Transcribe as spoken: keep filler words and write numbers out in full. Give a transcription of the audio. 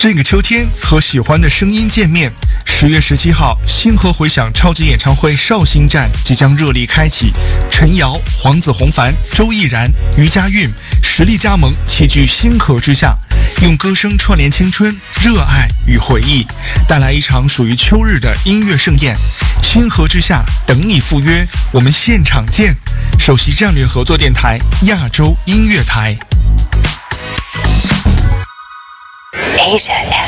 这个秋天和喜欢的声音见面。十月十七号，星河回响超级演唱会绍兴站即将热力开启，陈瑶、黄子弘凡、周逸然、余佳韵实力加盟，齐聚星河之下，用歌声串联青春、热爱与回忆，带来一场属于秋日的音乐盛宴。星河之下，等你赴约，我们现场见。首席战略合作电台亚洲音乐台。